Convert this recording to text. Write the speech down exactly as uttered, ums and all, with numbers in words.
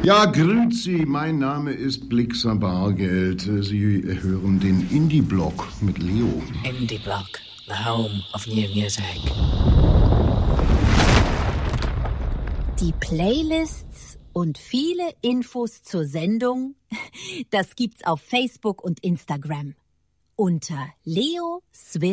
Ja, grüezi, mein Name ist Blixer Bargeld. Sie hören den Indie-Blog mit Leo. Indie-Blog, the home of new music. Die Playlists und viele Infos zur Sendung, das gibt's auf Facebook und Instagram unter Leo Swift